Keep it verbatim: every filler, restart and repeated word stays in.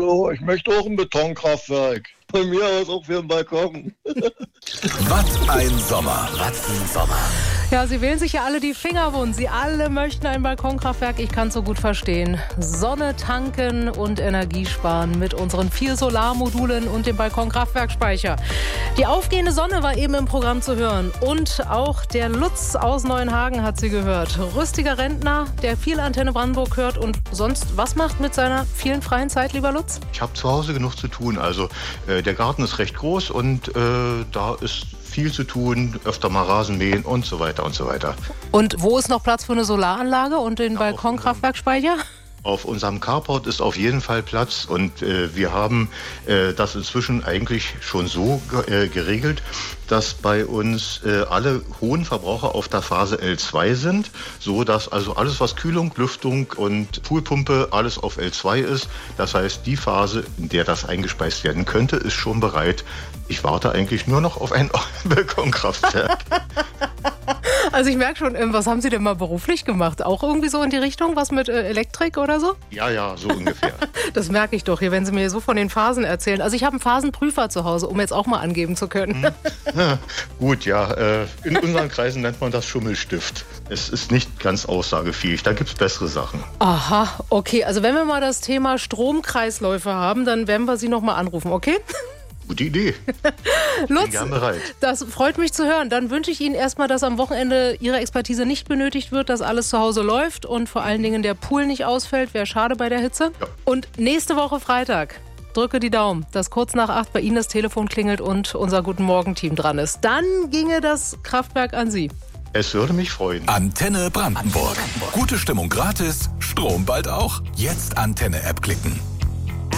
Hallo, ich möchte auch ein Betonkraftwerk. Von mir aus auch für den Balkon. Was ein Sommer, was ein Sommer. Ja, Sie wählen sich ja alle die Finger wund. Sie alle möchten ein Balkonkraftwerk. Ich kann es so gut verstehen. Sonne tanken und Energie sparen mit unseren vier Solarmodulen und dem Balkonkraftwerkspeicher. Die aufgehende Sonne war eben im Programm zu hören. Und auch der Lutz aus Neuenhagen hat sie gehört. Rüstiger Rentner, der viel Antenne Brandenburg hört und sonst was macht mit seiner vielen freien Zeit, lieber Lutz? Ich habe zu Hause genug zu tun. Also äh, der Garten ist recht groß und äh, da ist viel zu tun, öfter mal Rasen mähen und so weiter und so weiter. Und wo ist noch Platz für eine Solaranlage und den ja, Balkonkraftwerkspeicher? Auf unserem Carport ist auf jeden Fall Platz und äh, wir haben äh, das inzwischen eigentlich schon so ge- äh, geregelt, dass bei uns äh, alle hohen Verbraucher auf der Phase L zwei sind, so dass also alles, was Kühlung, Lüftung und Poolpumpe, alles auf L zwei ist. Das heißt, die Phase, in der das eingespeist werden könnte, ist schon bereit. Ich warte eigentlich nur noch auf ein Balkonkraftwerk. Also ich merke schon, was haben Sie denn mal beruflich gemacht? Auch irgendwie so in die Richtung, was mit äh, Elektrik oder so? Ja, ja, so ungefähr. Das merke ich doch hier, wenn Sie mir so von den Phasen erzählen. Also ich habe einen Phasenprüfer zu Hause, um jetzt auch mal angeben zu können. Hm. Ja, gut, ja, äh, in unseren Kreisen nennt man das Schummelstift. Es ist nicht ganz aussagefähig, da gibt es bessere Sachen. Aha, okay. Also wenn wir mal das Thema Stromkreisläufe haben, dann werden wir Sie noch mal anrufen, okay? Gute Idee. Lutz, bin gern bereit. Das freut mich zu hören. Dann wünsche ich Ihnen erstmal, dass am Wochenende Ihre Expertise nicht benötigt wird, dass alles zu Hause läuft und vor allen Dingen der Pool nicht ausfällt. Wäre schade bei der Hitze. Ja. Und nächste Woche Freitag, drücke die Daumen, dass kurz nach acht bei Ihnen das Telefon klingelt und unser Guten Morgen-Team dran ist. Dann ginge das Kraftwerk an Sie. Es würde mich freuen. Antenne Brandenburg. Gute Stimmung gratis, Strom bald auch. Jetzt Antenne-App klicken.